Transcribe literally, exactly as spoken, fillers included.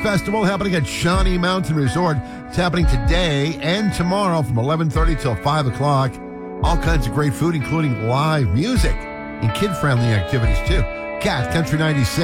Festival happening at Shawnee Mountain Resort. It's happening today and tomorrow from eleven thirty till five o'clock. All kinds of great food, including live music and kid-friendly activities, too. Cat Country ninety-six.